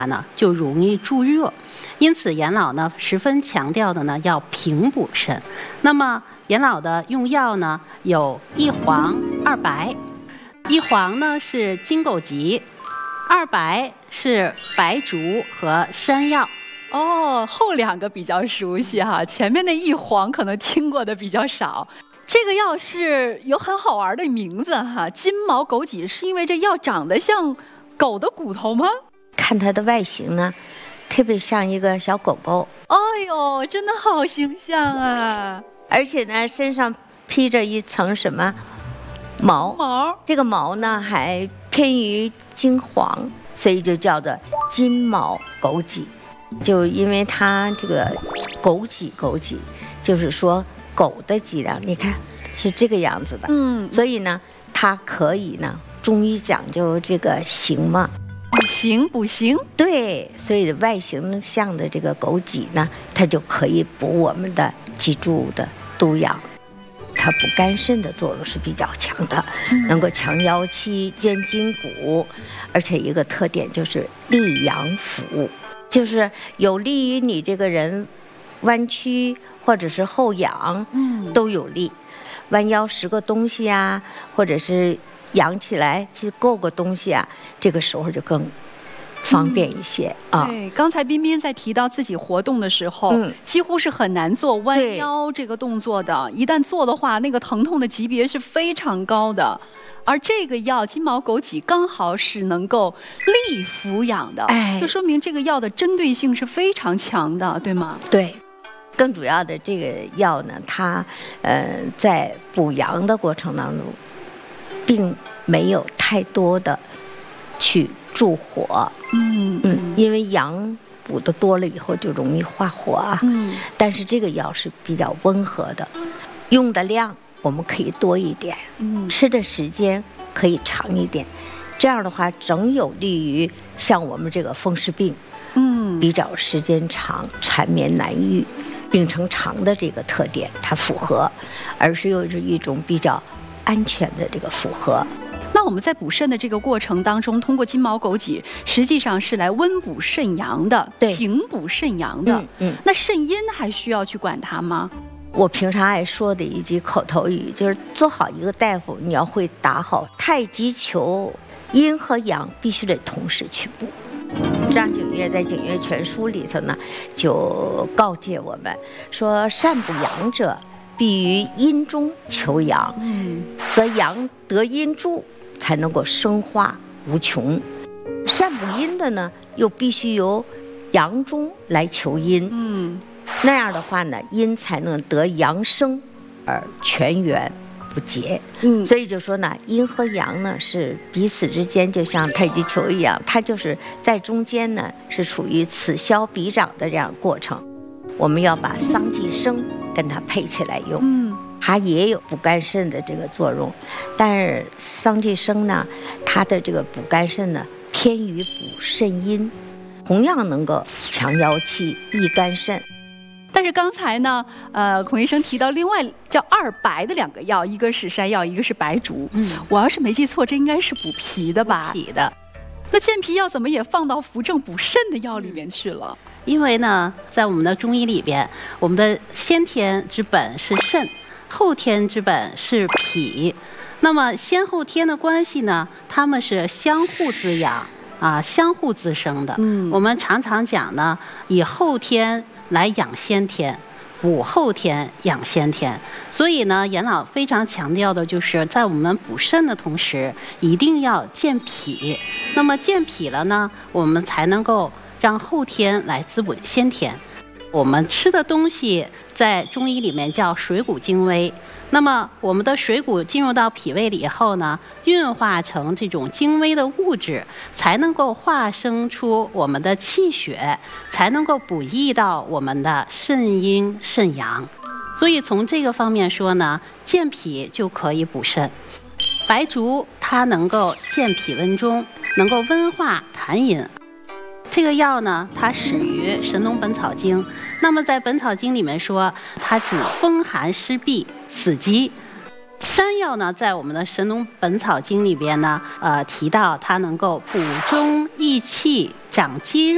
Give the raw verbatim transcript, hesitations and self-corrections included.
呢就容易助热，因此严老呢十分强调的呢要平补肾。那么严老的用药呢有一黄二白，一黄呢是金枸杞，二白是白术和山药。 哦，后两个比较熟悉哈，前面那一黄可能听过的比较少。这个药是有很好玩的名字哈，金毛枸杞，是因为这药长得像狗的骨头吗？ 看它的外形呢，特别像一个小狗狗。 哎呦，真的好形象啊！ 而且呢，身上披着一层什么毛？ 毛。这个毛呢还偏于金黄，所以就叫做金毛枸杞。就因为它这个枸杞枸杞，就是说狗的脊梁，你看是这个样子的。嗯，所以呢，它可以呢，中医讲究这个形嘛。 补形补形， 对，所以外形像的这个枸杞呢，它就可以补我们的脊柱的督养，它补肝肾的作用是比较强的，嗯、能够强腰膝、健筋骨，而且一个特点就是利阳腹，就是有利于你这个人弯曲或者是后仰，嗯，都有利。弯腰拾个东西啊，或者是仰起来去够个东西啊，这个时候就更方便一些、嗯、啊。 对，刚才彬彬在提到自己活动的时候，嗯、几乎是很难做弯腰这个动作的。一旦做的话，那个疼痛的级别是非常高的。而这个药金毛枸杞刚好是能够利扶养的，哎，就说明这个药的针对性是非常强的，对吗？ 对。更主要的这个药呢，它呃在补阳的过程当中，并没有太多的去助火，嗯嗯，因为阳补的多了以后就容易化火啊。嗯，但是这个药是比较温和的，用的量我们可以多一点，嗯，吃的时间可以长一点，这样的话整有利于像我们这个风湿病，嗯，比较时间长、缠绵难愈。病程长的这个特点它符合，而是又是一种比较安全的这个符合。 那我们在补肾的这个过程当中，通过金毛枸杞实际上是来温补肾阳的， 对， 平补肾阳的。嗯嗯，那肾阴还需要去管它吗？ 我平常爱说的一句口头语就是做好一个大夫，你要会打好太极球，阴和阳必须得同时去补。张景岳在《景岳全书》里头呢，就告诫我们说：善补阳者，必于阴中求阳，嗯，则阳得阴助，才能够生化无穷。善补阴的呢，又必须由阳中来求阴，嗯，那样的话呢，阴才能得阳生而全源不竭。嗯，所以就说呢，阴和阳呢是彼此之间就像太极球一样，它就是在中间呢是处于此消彼长的这样过程。我们要把桑寄生跟它配起来用，嗯，它也有补肝肾的这个作用，但是桑寄生呢，它的这个补肝肾呢偏于补肾阴，同样能够强腰气、益肝肾。 但是刚才呢，呃，孔医生提到另外叫二白的两个药，一个是山药，一个是白术。嗯，我要是没记错，这应该是补脾的吧？ 补脾的。 那健脾药怎么也放到扶正补肾的药里面去了？ 因为呢，在我们的中医里边，我们的先天之本是肾，后天之本是脾。那么先后天的关系呢，它们是相互滋养啊，相互滋生的。嗯，我们常常讲呢，以后天来养先天，补后天养先天。所以呢，严老非常强调的就是在我们补肾的同时，一定要健脾。那么健脾了呢，我们才能够让后天来滋补先天。我们吃的东西在中医里面叫水谷精微，那么我们的水谷进入到脾胃里以后呢，运化成这种精微的物质，才能够化生出我们的气血，才能够补益到我们的肾阴肾阳。所以从这个方面说呢，健脾就可以补肾。白术它能够健脾温中，能够温化痰饮。这个药呢，它始于《神农本草经》，那么在《本草经》里面说，它主风寒湿痹、死肌。山药呢，在我们的《神农本草经》里边呢，呃，提到它能够补中益气、长肌肉。